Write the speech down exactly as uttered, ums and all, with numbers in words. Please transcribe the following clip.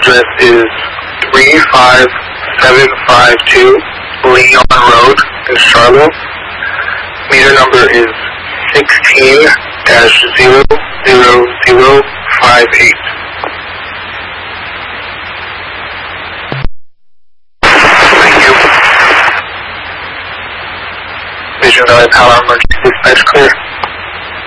address is three five seven five two Leon Road in Charlotte. Meter number is sixteen dash zero zero zero five eight. Thank you. Vision nine, power emergency dispatch clear.